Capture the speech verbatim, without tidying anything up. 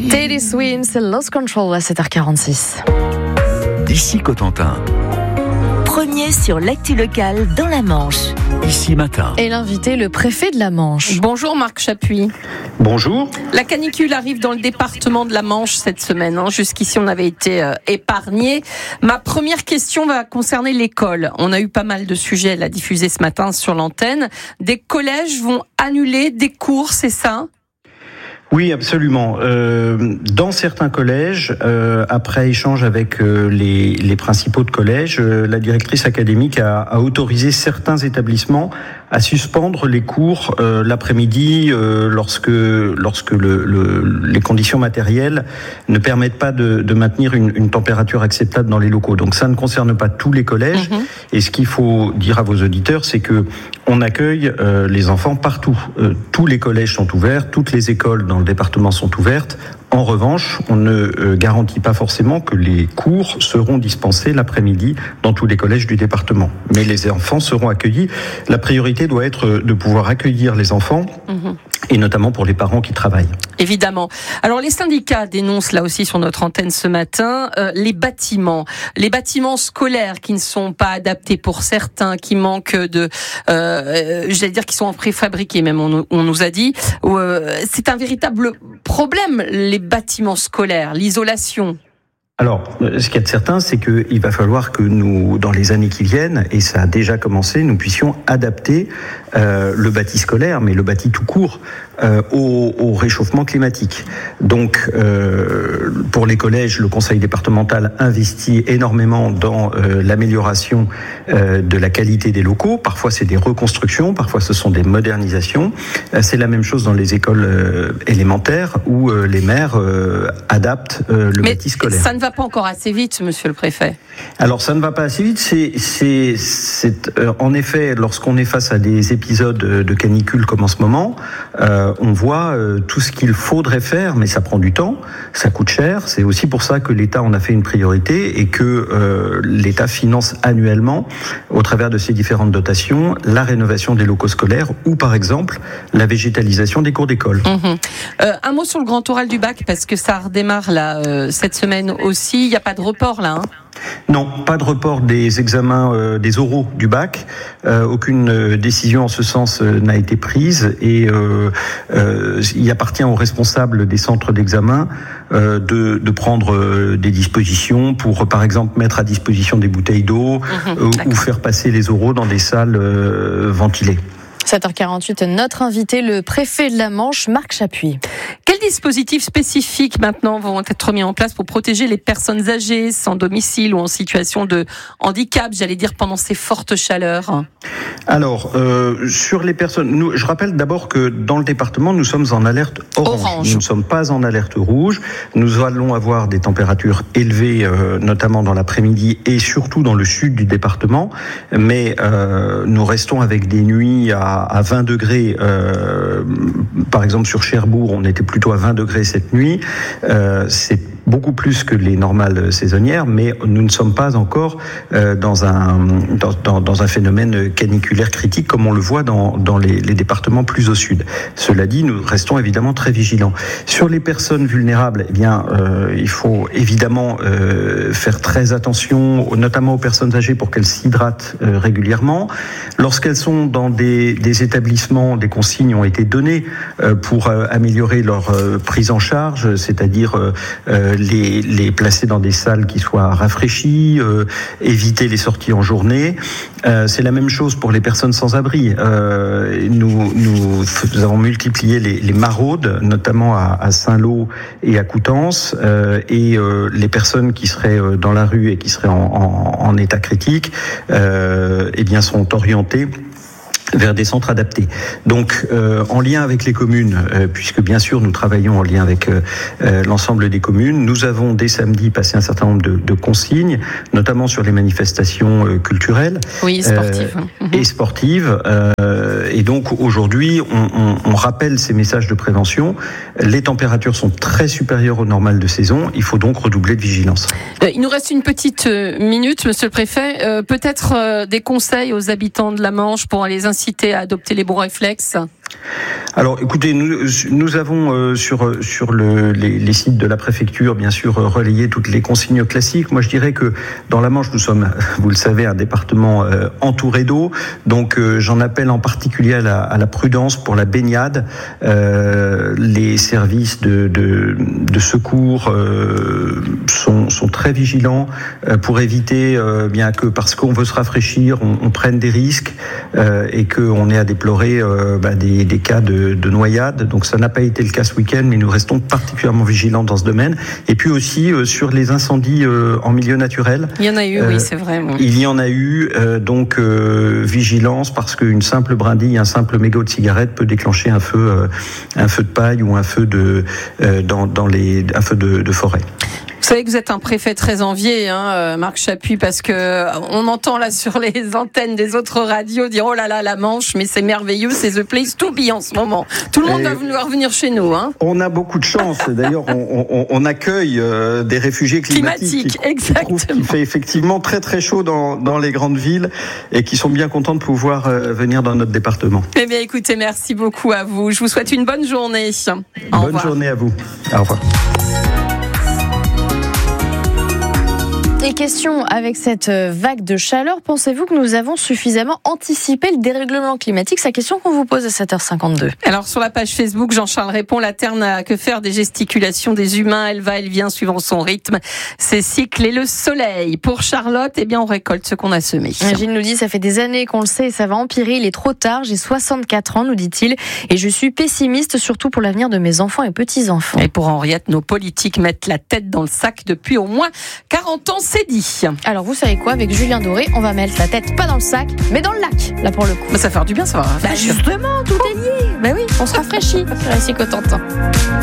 Taylor Swift, c'est Lost Control à sept heures quarante-six. Ici Cotentin. Premier sur l'actu locale dans la Manche. Ici Matin. Et l'invité, le préfet de la Manche. Bonjour Marc Chapuis. Bonjour. La canicule arrive dans le département de la Manche cette semaine. Hein. Jusqu'ici, on avait été euh, épargnés. Ma première question va concerner l'école. On a eu pas mal de sujets à diffuser ce matin sur l'antenne. Des collèges vont annuler des cours, c'est ça ? Oui, absolument. Euh, dans certains collèges, euh, après échange avec euh, les, les principaux de collège, euh, la directrice académique a, a autorisé certains établissements à suspendre les cours euh, l'après-midi euh, lorsque lorsque le, le, les conditions matérielles ne permettent pas de, de maintenir une, une température acceptable dans les locaux. Donc ça ne concerne pas tous les collèges. Mmh. Et ce qu'il faut dire à vos auditeurs, c'est que on accueille euh, les enfants partout. Euh, tous les collèges sont ouverts, toutes les écoles dans le département sont ouvertes. En revanche, on ne euh, garantit pas forcément que les cours seront dispensés l'après-midi dans tous les collèges du département. Mais les enfants seront accueillis. La priorité doit être de pouvoir accueillir les enfants, mmh. et notamment pour les parents qui travaillent. Évidemment. Alors les syndicats dénoncent là aussi sur notre antenne ce matin euh, les bâtiments, les bâtiments scolaires qui ne sont pas adaptés pour certains, qui manquent de, euh, j'allais dire qui sont en préfabriqués même. On, on nous a dit, euh, c'est un véritable problème les bâtiments scolaires, l'isolation. Alors, ce qu'il y a de certain, c'est qu'il va falloir que nous, dans les années qui viennent, et ça a déjà commencé, nous puissions adapter euh, le bâti scolaire, mais le bâti tout court, euh, au, au réchauffement climatique. Donc, euh, pour les collèges, le conseil départemental investit énormément dans euh, l'amélioration euh, de la qualité des locaux. Parfois, c'est des reconstructions, parfois, ce sont des modernisations. Euh, c'est la même chose dans les écoles euh, élémentaires, où euh, les maires euh, adaptent euh, le mais bâti scolaire. Ça ne va pas encore assez vite, monsieur le préfet. Alors, ça ne va pas assez vite. C'est, c'est, c'est euh, en effet, lorsqu'on est face à des épisodes de canicule comme en ce moment, euh, on voit euh, tout ce qu'il faudrait faire, mais ça prend du temps, ça coûte cher. C'est aussi pour ça que l'État en a fait une priorité et que euh, l'État finance annuellement, au travers de ses différentes dotations, la rénovation des locaux scolaires ou, par exemple, la végétalisation des cours d'école. Mmh. Euh, un mot sur le grand oral du bac, parce que ça redémarre là euh, cette semaine aussi. Il n'y a pas de report là, hein ? Non, pas de report des examens, euh, des oraux du bac. Euh, aucune euh, décision en ce sens euh, n'a été prise et euh, euh, il appartient aux responsables des centres d'examen euh, de, de prendre euh, des dispositions pour, par exemple, mettre à disposition des bouteilles d'eau, mmh, euh, ou faire passer les oraux dans des salles euh, ventilées. sept heures quarante-huit, notre invité, le préfet de la Manche, Marc Chapuis. Quels dispositifs spécifiques maintenant vont être mis en place pour protéger les personnes âgées, sans domicile ou en situation de handicap, j'allais dire, pendant ces fortes chaleurs ? Alors, euh, sur les personnes, nous, je rappelle d'abord que dans le département, nous sommes en alerte orange. orange. Nous ne sommes pas en alerte rouge. Nous allons avoir des températures élevées, euh, notamment dans l'après-midi et surtout dans le sud du département. Mais euh, nous restons avec des nuits à, à vingt degrés. Euh, par exemple, sur Cherbourg, on était plutôt à vingt degrés cette nuit. Euh, c'est beaucoup plus que les normales saisonnières, mais nous ne sommes pas encore euh, dans un dans, dans, dans un phénomène caniculaire critique comme on le voit dans dans les, les départements plus au sud. Cela dit, nous restons évidemment très vigilants. Sur les personnes vulnérables, eh bien, euh, il faut évidemment euh, faire très attention, notamment aux personnes âgées, pour qu'elles s'hydratent euh, régulièrement. Lorsqu'elles sont dans des, des établissements, des consignes ont été données euh, pour euh, améliorer leur euh, prise en charge, c'est-à-dire euh, euh, Les, les placer dans des salles qui soient rafraîchies, euh, éviter les sorties en journée. Euh, c'est la même chose pour les personnes sans abri. Euh, nous, nous, nous avons multiplié les, les maraudes, notamment à, à Saint-Lô et à Coutances, euh, et euh, les personnes qui seraient dans la rue et qui seraient en, en, en état critique, euh, eh bien, sont orientées vers des centres adaptés. Donc, euh, en lien avec les communes, euh, puisque bien sûr nous travaillons en lien avec euh, euh, l'ensemble des communes, nous avons dès samedi passé un certain nombre de, de consignes, notamment sur les manifestations euh, culturelles, oui, sportives, euh, et sportives. Euh, et donc aujourd'hui, on, on, on rappelle ces messages de prévention. Les températures sont très supérieures au normal de saison. Il faut donc redoubler de vigilance. Euh, il nous reste une petite minute, Monsieur le Préfet. Euh, peut-être euh, des conseils aux habitants de la Manche pour les inciter à adopter les bons réflexes ? Alors, écoutez, nous, nous avons euh, sur sur le, les, les sites de la préfecture, bien sûr, euh, relayé toutes les consignes classiques. Moi, je dirais que dans la Manche, nous sommes, vous le savez, un département euh, entouré d'eau. Donc, euh, j'en appelle en particulier à la, à la prudence pour la baignade. Euh, les services de, de, de secours euh, sont, sont très vigilants euh, pour éviter euh, bien que, parce qu'on veut se rafraîchir, on, on prenne des risques euh, et qu'on ait à déplorer euh, bah, des, des cas de, de noyade. Donc ça n'a pas été le cas ce week-end, mais nous restons particulièrement vigilants dans ce domaine. Et puis aussi euh, sur les incendies euh, en milieu naturel. Il y en a eu, euh, oui, c'est vrai. Bon. Il y en a eu, euh, donc euh, vigilance, parce qu'une simple brindille, un simple mégot de cigarette peut déclencher un feu, euh, un feu de paille ou un feu de, euh, dans, dans les, un feu de, de forêt. Vous savez que vous êtes un préfet très envié, hein, Marc Chapuis, parce que on entend là sur les antennes des autres radios dire oh là là la Manche, mais c'est merveilleux, c'est the place to be en ce moment. Tout le monde va vouloir venir chez nous. Hein. On a beaucoup de chance. D'ailleurs, on, on, on accueille euh, des réfugiés climatiques. Climatique, exactement. Qui fait effectivement très très chaud dans, dans les grandes villes et qui sont bien contents de pouvoir euh, venir dans notre département. Eh bien, écoutez, merci beaucoup à vous. Je vous souhaite une bonne journée. Au bonne revoir. journée à vous. Au revoir. Et question, avec cette vague de chaleur, pensez-vous que nous avons suffisamment anticipé le dérèglement climatique? C'est la question qu'on vous pose à sept heures cinquante-deux. Alors sur la page Facebook, Jean-Charles répond, la Terre n'a que faire des gesticulations des humains, elle va, elle vient suivant son rythme, ses cycles et le soleil. Pour Charlotte, eh bien on récolte ce qu'on a semé. Gilles nous dit, ça fait des années qu'on le sait et ça va empirer, il est trop tard, j'ai soixante-quatre ans, nous dit-il, et je suis pessimiste surtout pour l'avenir de mes enfants et petits-enfants. Et pour Henriette, nos politiques mettent la tête dans le sac depuis au moins quarante ans. C'est dit. Alors vous savez quoi, avec Julien Doré, on va mettre la tête pas dans le sac, mais dans le lac, là pour le coup. Bah, ça va faire du bien, ça va rafraîchir. Bah justement, tout est lié. Bah oui, on se rafraîchit sur la Cotentin.